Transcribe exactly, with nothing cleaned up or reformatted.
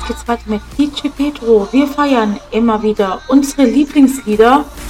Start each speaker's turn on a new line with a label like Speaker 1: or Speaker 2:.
Speaker 1: jetzt geht's weiter mit D J Pedro. Wir feiern immer wieder unsere Lieblingslieder